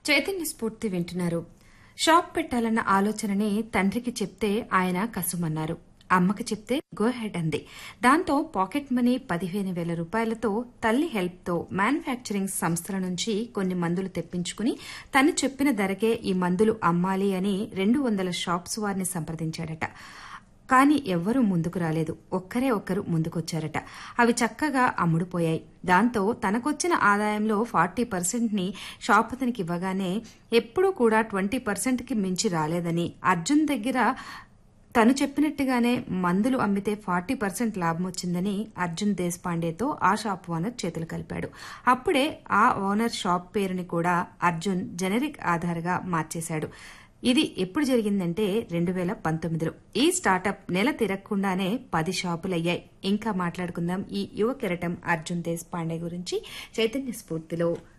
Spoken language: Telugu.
చైతన్య స్ఫూర్తి వింటున్నారు. షాప్ పెట్టాలన్న ఆలోచనని తండ్రికి చెప్తే ఆయన కసుమన్నారు. అమ్మకి చెప్తే గో హెడ్ అంది. దాంతో పాకెట్ మనీ 15,000 రూపాయలతో తల్లి హెల్ప్ తో మ్యానుఫ్యాక్చరింగ్ సంస్థల నుంచి కొన్ని మందులు తెప్పించుకుని తను చెప్పిన ధరకే ఈ మందులు అమ్మాలి అని 200 షాప్స్ వారిని సంప్రదించాడట. కానీ ఎవ్వరూ ముందుకు రాలేదు. ఒక్కరు ముందుకొచ్చారట. అవి చక్కగా అమ్ముడుపోయాయి. దాంతో తనకొచ్చిన ఆదాయంలో 40% ని షాప్ అతనికి ఇవ్వగానే ఎప్పుడూ కూడా 20%కి మించి రాలేదని, అర్జున్ దగ్గర తను చెప్పినట్టుగానే మందులు అమ్మితే 40% లాభం వచ్చిందని అర్జున్ దేశపాండేతో ఆ షాప్ ఓనర్ చేతులు కలిపాడు. అప్పుడే ఆ ఓనర్ షాప్ పేరుని కూడా అర్జున్ జెనరిక్ ఆధార్గా మార్చేశాడు. ఇది ఎప్పుడు జరిగిందంటే 2019లో. ఈ స్టార్టప్ నెల తిరగకుండానే 10 షాపులయ్యాయి. ఇంకా మాట్లాడుకుందాం ఈ యువ కెరటం అర్జున్ దేశపాండే గురించి చైతన్య స్ఫూర్తిలో.